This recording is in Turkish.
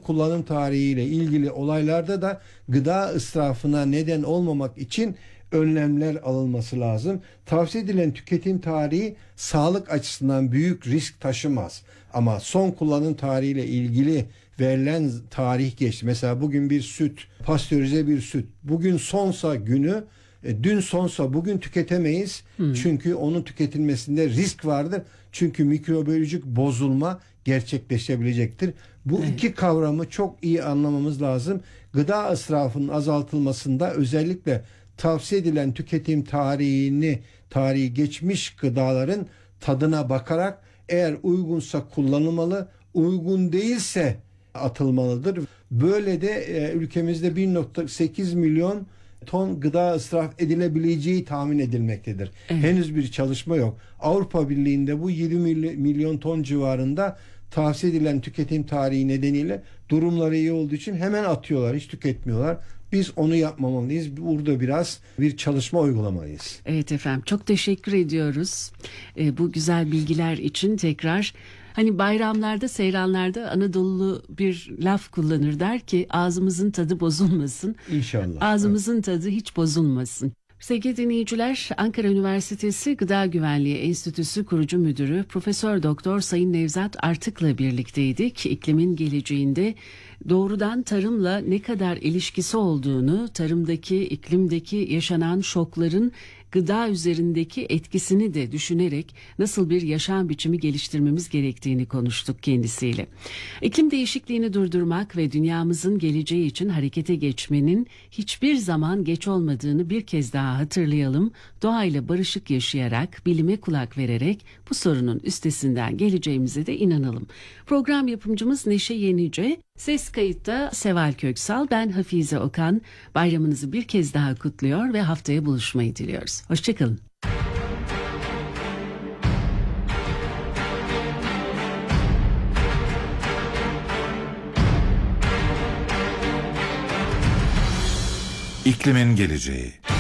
kullanım tarihiyle ilgili olaylarda da gıda israfına neden olmamak için önlemler alınması lazım. Tavsiye edilen tüketim tarihi sağlık açısından büyük risk taşımaz. Ama son kullanım tarihiyle ilgili verilen tarih geçti. Mesela bugün bir süt, pastörize bir süt. Bugün sonsa günü, dün sonsa bugün tüketemeyiz. Çünkü onun tüketilmesinde risk vardır. Çünkü mikrobiyolojik bozulma gerçekleşebilecektir. Bu iki kavramı çok iyi anlamamız lazım. Gıda israfının azaltılmasında özellikle tavsiye edilen tüketim tarihi geçmiş gıdaların tadına bakarak eğer uygunsa kullanılmalı, uygun değilse atılmalıdır. Böyle de ülkemizde 1,8 milyon ton gıda israf edilebileceği tahmin edilmektedir. Evet. Henüz bir çalışma yok. Avrupa Birliği'nde bu 20 milyon ton civarında tavsiye edilen tüketim tarihi nedeniyle durumları iyi olduğu için hemen atıyorlar, hiç tüketmiyorlar. Biz onu yapmamalıyız. Burada biraz bir çalışma uygulamalıyız. Evet efendim, çok teşekkür ediyoruz. Bu güzel bilgiler için tekrar. Hani bayramlarda, seyranlarda Anadolu bir laf kullanır, der ki ağzımızın tadı bozulmasın. İnşallah. Ağzımızın tadı hiç bozulmasın. Sevgili dinleyiciler, Ankara Üniversitesi Gıda Güvenliği Enstitüsü Kurucu Müdürü Profesör Doktor Sayın Nevzat Artık'la birlikteydik. İklimin geleceğinde doğrudan tarımla ne kadar ilişkisi olduğunu, tarımdaki, iklimdeki yaşanan şokların gıda üzerindeki etkisini de düşünerek nasıl bir yaşam biçimi geliştirmemiz gerektiğini konuştuk kendisiyle. İklim değişikliğini durdurmak ve dünyamızın geleceği için harekete geçmenin hiçbir zaman geç olmadığını bir kez daha hatırlayalım. Doğayla barışık yaşayarak, bilime kulak vererek bu sorunun üstesinden geleceğimize de inanalım. Program yapımcımız Neşe Yenice, ses kayıtta Seval Köksal, ben Hafize Okan. Bayramınızı bir kez daha kutluyor ve haftaya buluşmayı diliyoruz. Hoşçakalın. İklimin geleceği.